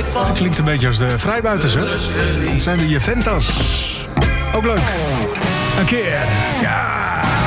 Dat klinkt een beetje als de vrijbuiters, hè? Dat zijn de Juventus. Ook leuk. Een keer. Ja.